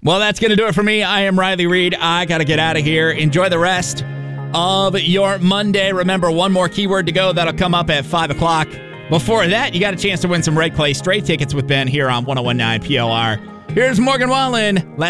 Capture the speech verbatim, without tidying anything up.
Well, that's going to do it for me. I am Riley Reed. I got to get out of here. Enjoy the rest of your Monday. Remember, one more keyword to go. That'll come up at five o'clock. Before that, you got a chance to win some Red Clay Straight tickets with Ben here on one oh one point nine P L R. Here's Morgan Wallen.